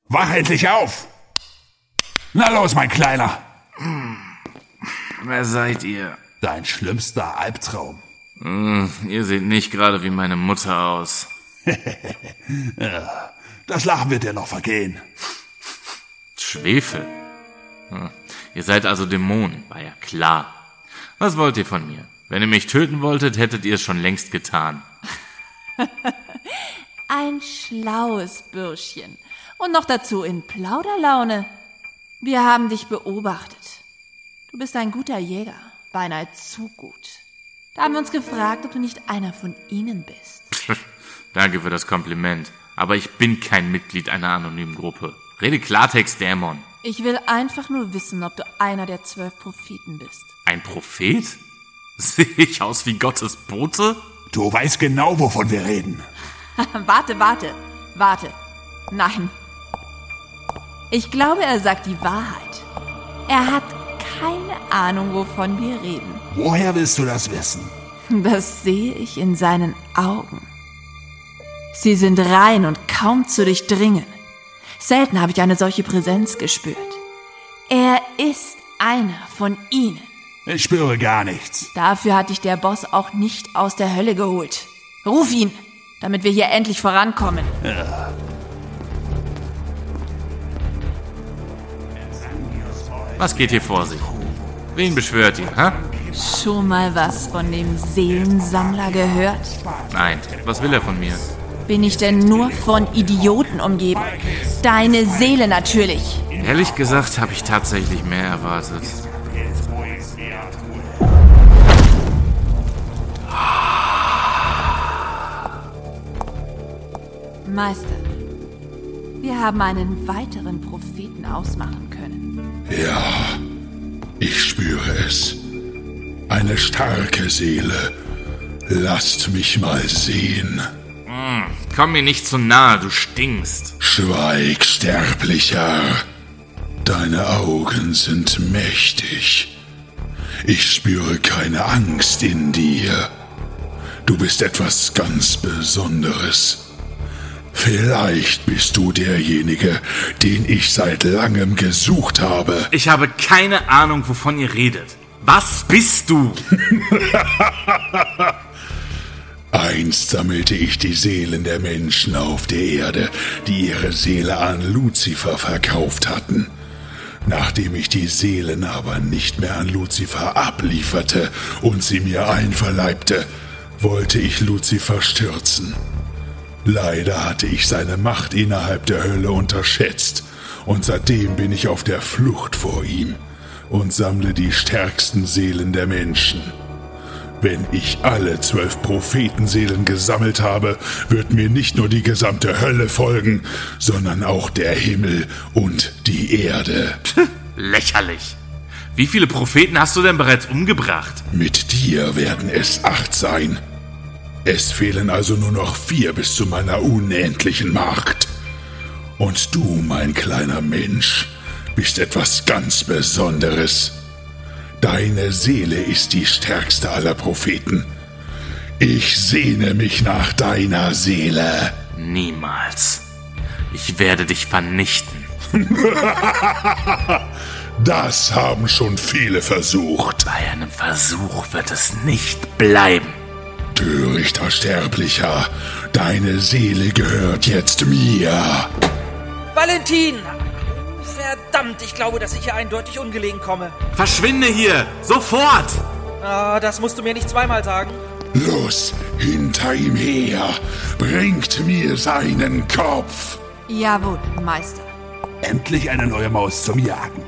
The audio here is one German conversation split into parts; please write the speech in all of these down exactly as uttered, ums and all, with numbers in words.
Wach endlich auf! Na los, mein Kleiner! Wer seid ihr? Dein schlimmster Albtraum. Hm, ihr seht nicht gerade wie meine Mutter aus. Ja, das Lachen wird dir noch vergehen. Schwefel? Hm. Ihr seid also Dämonen, war ja klar. Was wollt ihr von mir? Wenn ihr mich töten wolltet, hättet ihr es schon längst getan. Ein schlaues Bürschchen. Und noch dazu in Plauderlaune. Wir haben dich beobachtet. Du bist ein guter Jäger, beinahe zu gut. Da haben wir uns gefragt, ob du nicht einer von ihnen bist. Danke für das Kompliment. Aber ich bin kein Mitglied einer anonymen Gruppe. Rede Klartext, Dämon. Ich will einfach nur wissen, ob du einer der zwölf Propheten bist. Ein Prophet? Sehe ich aus wie Gottes Bote? Du weißt genau, wovon wir reden. Warte, warte, warte. Nein. Ich glaube, er sagt die Wahrheit. Er hat keine Ahnung, wovon wir reden. Woher willst du das wissen? Das sehe ich in seinen Augen. Sie sind rein und kaum zu durchdringen. Selten habe ich eine solche Präsenz gespürt. Er ist einer von ihnen. Ich spüre gar nichts. Dafür hat dich der Boss auch nicht aus der Hölle geholt. Ruf ihn, damit wir hier endlich vorankommen. Ja. Was geht hier vor sich? Wen beschwört ihr, hä? Schon mal was von dem Seelensammler gehört? Nein, was will er von mir? Bin ich denn nur von Idioten umgeben? Deine Seele natürlich. Ehrlich gesagt habe ich tatsächlich mehr erwartet. Meister, wir haben einen weiteren Propheten ausmachen können. Ja, ich spüre es. Eine starke Seele. Lasst mich mal sehen. Mm, komm mir nicht zu nahe, du stinkst. Schweig, Sterblicher. Deine Augen sind mächtig. Ich spüre keine Angst in dir. Du bist etwas ganz Besonderes. Vielleicht bist du derjenige, den ich seit langem gesucht habe. Ich habe keine Ahnung, wovon ihr redet. Was bist du? Einst sammelte ich die Seelen der Menschen auf der Erde, die ihre Seele an Luzifer verkauft hatten. Nachdem ich die Seelen aber nicht mehr an Luzifer ablieferte und sie mir einverleibte, wollte ich Luzifer stürzen. Leider hatte ich seine Macht innerhalb der Hölle unterschätzt und seitdem bin ich auf der Flucht vor ihm und sammle die stärksten Seelen der Menschen. Wenn ich alle zwölf Prophetenseelen gesammelt habe, wird mir nicht nur die gesamte Hölle folgen, sondern auch der Himmel und die Erde. Lächerlich. Wie viele Propheten hast du denn bereits umgebracht? Mit dir werden es acht sein. Es fehlen also nur noch vier bis zu meiner unendlichen Macht. Und du, mein kleiner Mensch, bist etwas ganz Besonderes. Deine Seele ist die stärkste aller Propheten. Ich sehne mich nach deiner Seele. Niemals. Ich werde dich vernichten. Das haben schon viele versucht. Bei einem Versuch wird es nicht bleiben. Törichter Sterblicher, deine Seele gehört jetzt mir. Valentin! Verdammt, ich glaube, dass ich hier eindeutig ungelegen komme. Verschwinde hier! Sofort! Ah, das musst du mir nicht zweimal sagen. Los, hinter ihm her! Bringt mir seinen Kopf! Jawohl, Meister. Endlich eine neue Maus zum Jagen.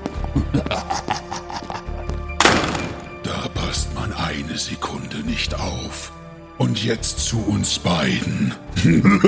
Da passt man eine Sekunde nicht auf. Und jetzt zu uns beiden.